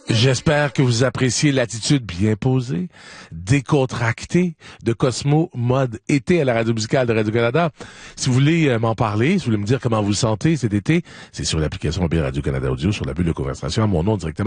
J'espère que vous appréciez l'attitude bien posée, décontractée de Cosmo mode été à la radio musicale de Radio-Canada. Si vous voulez m'en parler, si vous voulez me dire comment vous vous sentez cet été, c'est sur l'application Radio-Canada Audio, sur la bulle de conversation, à mon nom directement.